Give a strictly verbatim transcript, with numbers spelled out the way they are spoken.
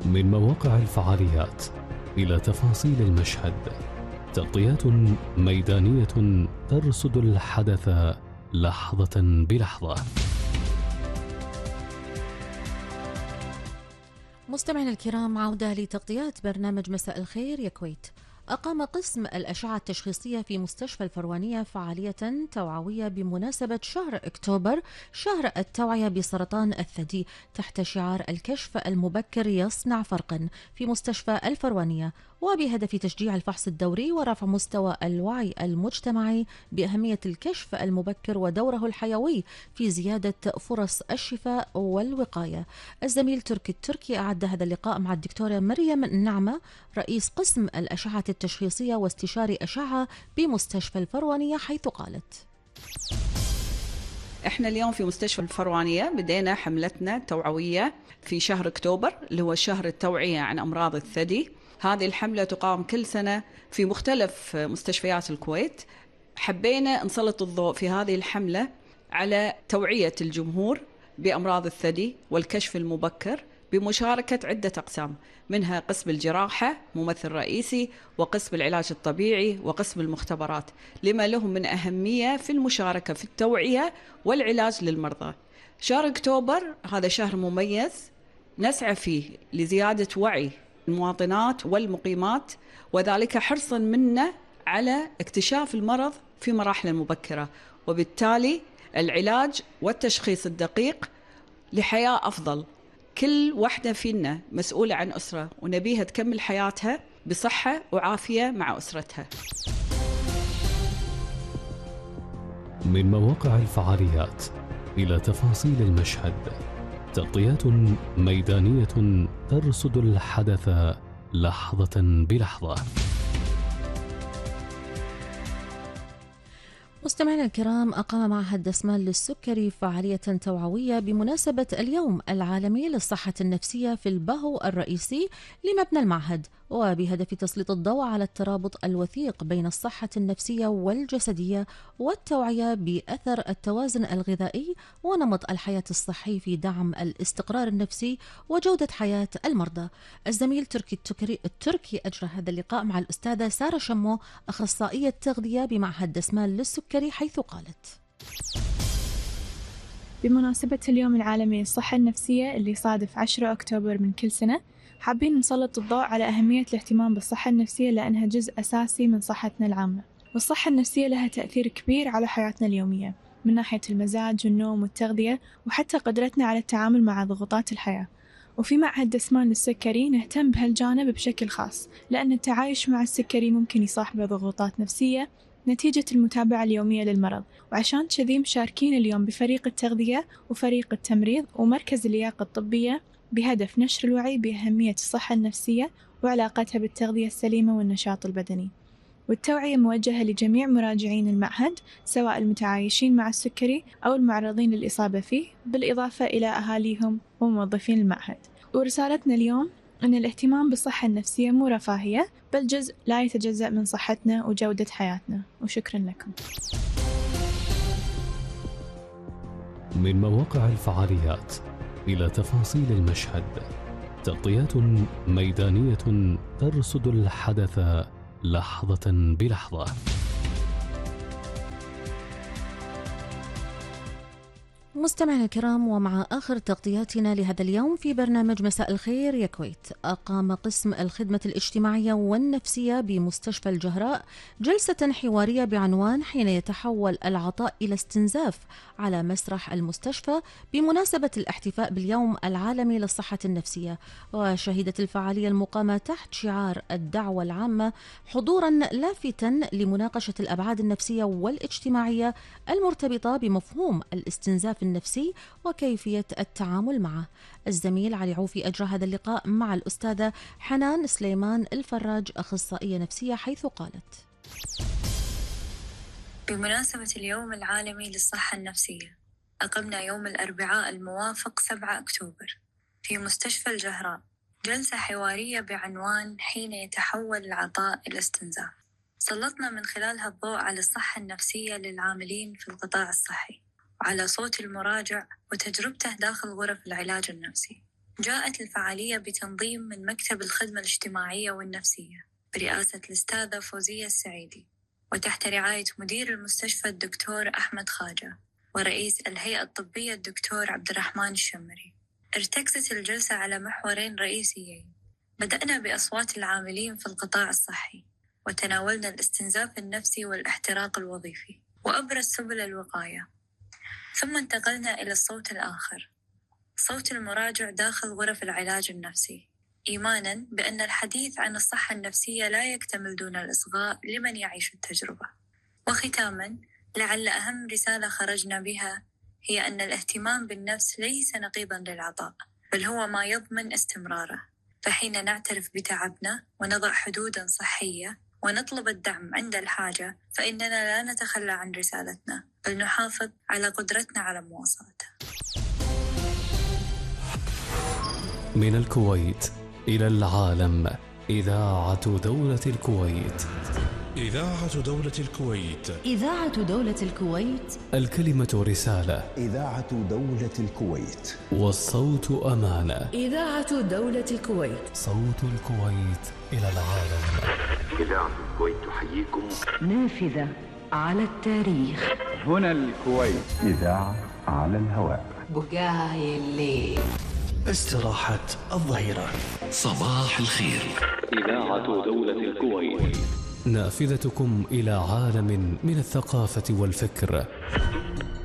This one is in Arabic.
من مواقع الفعاليات إلى تفاصيل المشهد، تغطيات ميدانية ترصد الحدث لحظة بلحظة. مستمعينا الكرام، عودة لتغطيات برنامج مساء الخير يا كويت. أقام قسم الأشعة التشخيصية في مستشفى الفروانية فعالية توعوية بمناسبة شهر أكتوبر، شهر التوعية بسرطان الثدي، تحت شعار الكشف المبكر يصنع فرقا في مستشفى الفروانية، وبهدف تشجيع الفحص الدوري ورفع مستوى الوعي المجتمعي بأهمية الكشف المبكر ودوره الحيوي في زيادة فرص الشفاء والوقاية. الزميل تركي التركي أعد هذا اللقاء مع الدكتورة مريم نعمة، رئيس قسم الأشعة التشخيصية واستشاري أشعة بمستشفى الفروانية، حيث قالت: احنا اليوم في مستشفى الفروانية بدينا حملتنا توعوية في شهر أكتوبر اللي هو شهر التوعية عن أمراض الثدي. هذه الحملة تقام كل سنة في مختلف مستشفيات الكويت. حبينا نسلط الضوء في هذه الحملة على توعية الجمهور بأمراض الثدي والكشف المبكر بمشاركة عدة أقسام، منها قسم الجراحة ممثل رئيسي، وقسم العلاج الطبيعي، وقسم المختبرات، لما لهم من أهمية في المشاركة في التوعية والعلاج للمرضى. شهر أكتوبر هذا شهر مميز نسعى فيه لزيادة وعي المواطنات والمقيمات، وذلك حرصا منا على اكتشاف المرض في مراحل مبكرة، وبالتالي العلاج والتشخيص الدقيق لحياة أفضل. كل واحدة فينا مسؤولة عن أسرة، ونبيها تكمل حياتها بصحة وعافية مع أسرتها. من مواقع الفعاليات إلى تفاصيل المشهد، تغطيات ميدانية ترصد الحدث لحظة بلحظة. مستمعينا الكرام، أقام معهد دسمان للسكري فعالية توعوية بمناسبة اليوم العالمي للصحة النفسية في البهو الرئيسي لمبنى المعهد، وبهدف تسليط الضوء على الترابط الوثيق بين الصحة النفسية والجسدية والتوعية بأثر التوازن الغذائي ونمط الحياة الصحي في دعم الاستقرار النفسي وجودة حياة المرضى. الزميل تركي التركي أجرى هذا اللقاء مع الأستاذة سارة شمو، أخصائية تغذية بمعهد دسمان للسكري، حيث قالت: بمناسبة اليوم العالمي للصحة النفسية اللي صادف عشرة أكتوبر من كل سنة، حابين نسلط الضوء على أهمية الاهتمام بالصحة النفسية لأنها جزء أساسي من صحتنا العامة. والصحة النفسية لها تأثير كبير على حياتنا اليومية، من ناحية المزاج والنوم والتغذية، وحتى قدرتنا على التعامل مع ضغوطات الحياة. وفي معهد دسمان للسكري نهتم بهالجانب بشكل خاص، لأن التعايش مع السكري ممكن يصاحبه ضغوطات نفسية نتيجة المتابعة اليومية للمرض. وعشان كذي مشاركين اليوم بفريق التغذية وفريق التمريض ومركز اللياقة الطبية بهدف نشر الوعي بأهمية الصحة النفسية وعلاقتها بالتغذية السليمة والنشاط البدني. والتوعية موجهة لجميع مراجعين المعهد، سواء المتعايشين مع السكري أو المعرضين للإصابة فيه، بالإضافة إلى أهاليهم وموظفين المعهد. ورسالتنا اليوم أن الاهتمام بالصحة النفسية مو رفاهية، بل جزء لا يتجزأ من صحتنا وجودة حياتنا. وشكرا لكم. من مواقع الفعاليات إلى تفاصيل المشهد، تغطيات ميدانية ترصد الحدث لحظة بلحظة. مستمعينا الكرام، ومع آخر تغطياتنا لهذا اليوم في برنامج مساء الخير يا كويت، أقام قسم الخدمة الاجتماعية والنفسية بمستشفى الجهراء جلسة حوارية بعنوان حين يتحول العطاء إلى استنزاف على مسرح المستشفى بمناسبة الاحتفاء باليوم العالمي للصحة النفسية. وشهدت الفعالية المقامة تحت شعار الدعوة العامة حضورا لافتا لمناقشة الأبعاد النفسية والاجتماعية المرتبطة بمفهوم الاستنزاف النفسي وكيفية التعامل معه. الزميل علي عوفي أجرى هذا اللقاء مع الأستاذة حنان سليمان الفراج، أخصائية نفسية، حيث قالت: بمناسبة اليوم العالمي للصحة النفسية، أقمنا يوم الأربعاء الموافق سبعة أكتوبر في مستشفى الجهراء جلسة حوارية بعنوان حين يتحول العطاء إلى استنزاف. سلطنا من خلالها الضوء على الصحة النفسية للعاملين في القطاع الصحي، وعلى صوت المراجع وتجربته داخل غرف العلاج النفسي. جاءت الفعالية بتنظيم من مكتب الخدمة الاجتماعية والنفسية برئاسة الأستاذة فوزية السعيدي، وتحت رعاية مدير المستشفى الدكتور أحمد خاجة ورئيس الهيئة الطبية الدكتور عبد الرحمن الشمري. ارتكزت الجلسة على محورين رئيسيين. بدأنا بأصوات العاملين في القطاع الصحي، وتناولنا الاستنزاف النفسي والاحتراق الوظيفي وأبرز سبل الوقاية. ثم انتقلنا إلى الصوت الآخر، صوت المراجع داخل غرف العلاج النفسي، إيماناً بأن الحديث عن الصحة النفسية لا يكتمل دون الإصغاء لمن يعيش التجربة. وختاماً، لعل أهم رسالة خرجنا بها هي أن الاهتمام بالنفس ليس نقيضاً للعطاء، بل هو ما يضمن استمراره. فحين نعترف بتعبنا ونضع حدوداً صحية ونطلب الدعم عند الحاجة، فإننا لا نتخلى عن رسالتنا، بل نحافظ على قدرتنا على مواصلتها. من الكويت إلى العالم، إذاعة دولة الكويت. إذاعة دولة الكويت. إذاعة دولة الكويت. الكلمة رسالة. إذاعة دولة الكويت. والصوت أمانة. إذاعة دولة الكويت. صوت الكويت إلى العالم. إذاعة الكويت تحييكم. نافذة على التاريخ. هنا الكويت. إذاعة على الهواء. بقاي الليل. استراحة الظهيرة. صباح الخير. إذاعة دولة الكويت، نافذتكم إلى عالم من الثقافة والفكر.